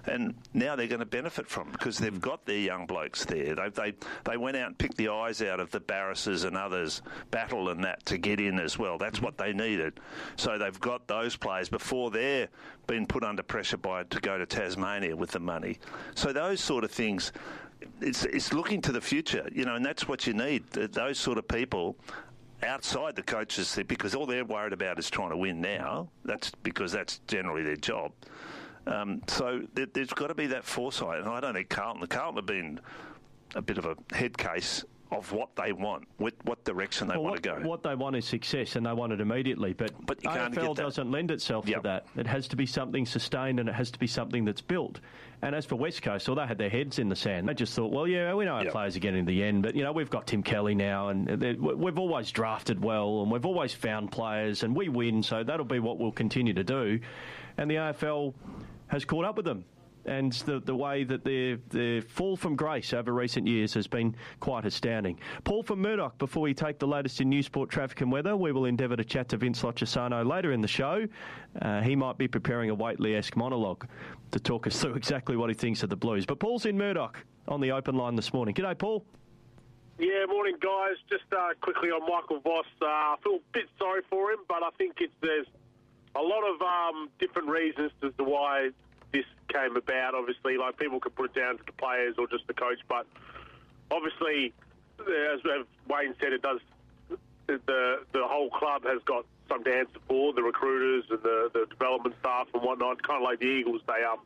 And now they're going to benefit from it because they've got their young blokes there. They they they went out and picked the eyes out of the Barrises and others, Battle and that, to get in as well. That's what they needed. So they've got those players before they're been put under pressure by to go to Tasmania with the money. So those sort of things, it's it's looking to the future, you know, and that's what you need. Those sort of people outside the coaches, because all they're worried about is trying to win now. That's because that's generally their job. Um, so there, there's got to be that foresight, and I don't think Carlton, the Carlton have been a bit of a head case of what they want, what, what direction they
well,
want
what,
to go.
What they want is success, and they want it immediately. But,
but you
A
can't
F L
get that.
doesn't lend itself
Yep.
to that. It has to be something sustained, and it has to be something that's built. And as for West Coast, well, they had their heads in the sand. They just thought, well, yeah, we know our
Yep.
players are getting to the end, but, you know, we've got Tim Kelly now, and we've always drafted well, and we've always found players, and we win, so that'll be what we'll continue to do. And the A F L has caught up with them. And the the way that their their fall from grace over recent years has been quite astounding. Paul from Murdoch, before we take the latest in news, sport, traffic and weather, we will endeavour to chat to Vince Lochisano later in the show. Uh, he might be preparing a Waitley-esque monologue to talk us through exactly what he thinks of the Blues. But Paul's in Murdoch on the open line this morning. G'day, Paul.
Yeah, morning, guys. Just uh, quickly on Michael Voss. Uh, I feel a bit sorry for him, but I think it's there's a lot of um, different reasons as to why this came about. Obviously, like, people could put it down to the players or just the coach, but obviously, as, as Wayne said, it does. The the whole club has got some to answer for, the recruiters and the, the development staff and whatnot. Kind of like the Eagles, they um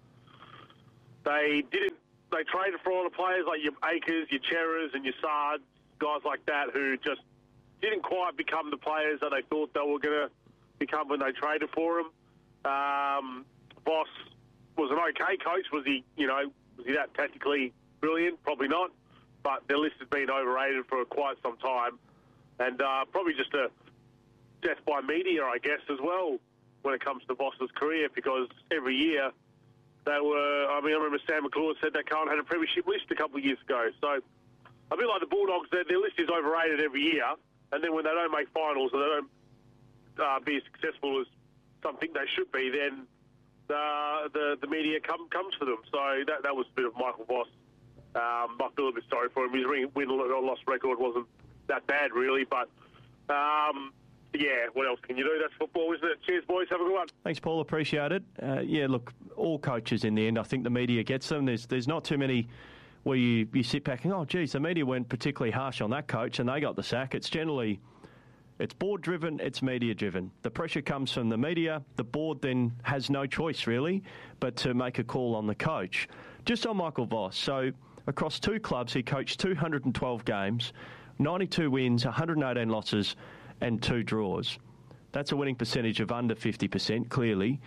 they didn't they traded for all the players like your Akers, your Cheras, and your Sards, guys like that, who just didn't quite become the players that they thought they were going to become when they traded for them. Um, Voss was an okay coach. Was he, you know, was he that tactically brilliant? Probably not. But their list has been overrated for quite some time. And uh, probably just a death by media, I guess, as well, when it comes to Voss's career, because every year they were, I mean, I remember Sam McClure said that Carlton had a premiership list a couple of years ago. So a bit like the Bulldogs, their, their list is overrated every year. And then when they don't make finals and they don't uh, be as successful as some think they should be, then Uh, the the media come, comes for them. So that that was a bit of Michael Voss. Um, I feel a bit sorry for him. His win or loss record wasn't that bad, really. But, um, yeah, what else can you do? That's football, isn't it? Cheers, boys. Have a good one.
Thanks, Paul. Appreciate it. Uh, yeah, look, all coaches in the end, I think the media gets them. There's there's not too many where you, you sit back and, oh, geez, the media weren't particularly harsh on that coach and they got the sack. It's generally... It's board-driven, it's media-driven. The pressure comes from the media. The board then has no choice, really, but to make a call on the coach. Just on Michael Voss, so across two clubs, he coached two hundred twelve games, ninety-two wins, one hundred eighteen losses, and two draws. That's a winning percentage of under fifty percent, clearly.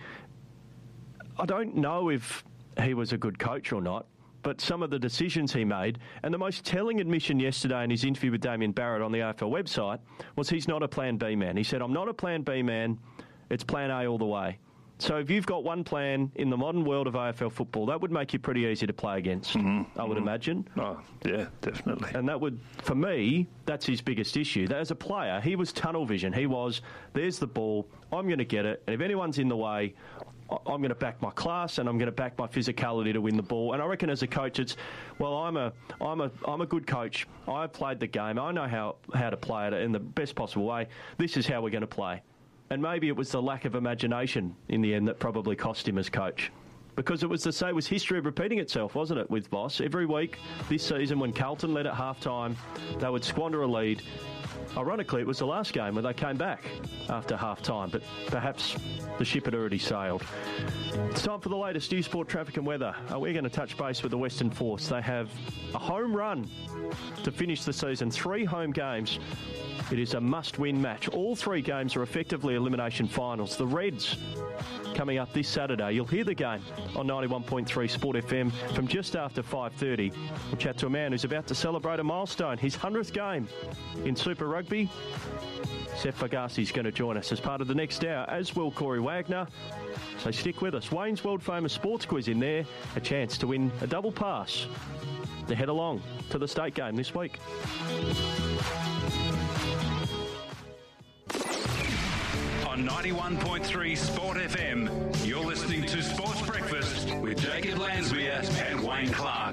I don't know if he was a good coach or not, but some of the decisions he made, and the most telling admission yesterday in his interview with Damien Barrett on the A F L website was he's not a plan B man. He said, I'm not a plan B man, it's plan A all the way. So if you've got one plan in the modern world of A F L football, that would make you pretty easy to play against, mm-hmm. I would mm-hmm. imagine.
Oh, yeah, definitely.
And that would, for me, that's his biggest issue. That as a player, he was tunnel vision. He was, there's the ball, I'm going to get it, and if anyone's in the way, I'm going to back my class and I'm going to back my physicality to win the ball. And I reckon as a coach, it's, well, I'm a, I'm a, I'm a good coach. I've played the game. I know how, how to play it in the best possible way. This is how we're going to play. And maybe it was the lack of imagination in the end that probably cost him as coach. Because it was the same, it was history of repeating itself, wasn't it, with Voss? Every week this season when Carlton led at half-time, they would squander a lead. Ironically, it was the last game where they came back after half-time, but perhaps the ship had already sailed. It's time for the latest news, sport, traffic and weather. Uh, we're going to touch base with the Western Force. They have a home run to finish the season, three home games. It is a must-win match. All three games are effectively elimination finals. The Reds coming up this Saturday. You'll hear the game on ninety-one point three Sport F M from just after five thirty. We'll chat to a man who's about to celebrate a milestone, his hundredth game in Super Rugby. Seth Fagasi's going to join us as part of the next hour, as will Corey Wagner. So stick with us. Wayne's world-famous sports quiz in there, a chance to win a double pass to head along to the state game this week.
On On ninety-one point three Sport F M, you're listening to Sports Breakfast with Jacob Lansmere and Wayne Clark.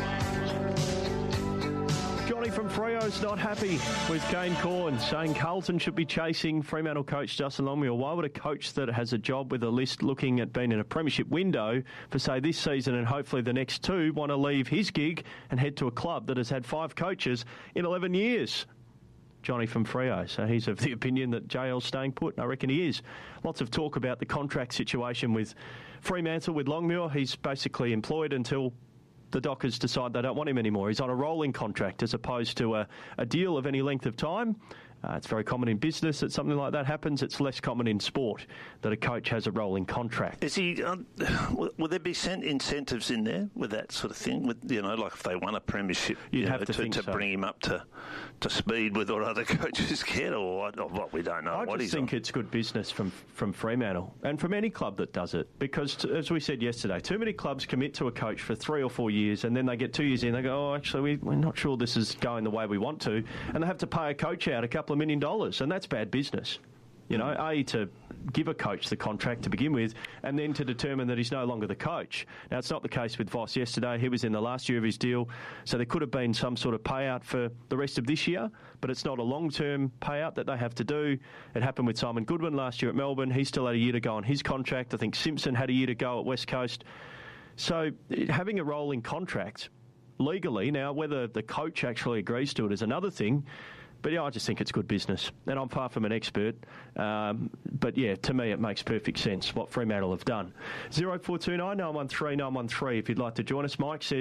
Johnny from Freo's not happy with Kane Corn, saying Carlton should be chasing Fremantle coach Justin Longmuir. Why would a coach that has a job with a list looking at being in a premiership window for, say, this season and hopefully the next two, want to leave his gig and head to a club that has had five coaches in eleven years? Johnny from Freo. So he's of the opinion that J L's staying put, and I reckon he is. Lots of talk about the contract situation with Fremantle, with Longmuir. He's basically employed until the Dockers decide they don't want him anymore. He's on a rolling contract as opposed to a, a deal of any length of time. Uh, it's very common in business that something like that happens. It's less common in sport that a coach has a rolling contract.
Is he? Um, will, will there be incentives in there with that sort of thing? With, you know, like if they won a premiership,
you'd
you
have
know,
to,
to,
think
to
so.
bring him up to, to speed with what other coaches get, or what? Or what we don't know.
I
what
just
he's
think
on.
it's good business from from Fremantle and from any club that does it, because t- as we said yesterday, too many clubs commit to a coach for three or four years and then they get two years in and they go, oh, actually, we, we're not sure this is going the way we want to, and they have to pay a coach out a couple of million dollars, and that's bad business. You know, A, to give a coach the contract to begin with, and then to determine that he's no longer the coach. Now, it's not the case with Voss yesterday. He was in the last year of his deal, so there could have been some sort of payout for the rest of this year, but it's not a long-term payout that they have to do. It happened with Simon Goodwin last year at Melbourne. He still had a year to go on his contract. I think Simpson had a year to go at West Coast. So having a rolling contract legally, now whether the coach actually agrees to it is another thing. But yeah, I just think it's good business. And I'm far from an expert. Um, but yeah, to me, it makes perfect sense what Fremantle have done. zero four two nine, nine one three, nine one three if you'd like to join us. Mike says,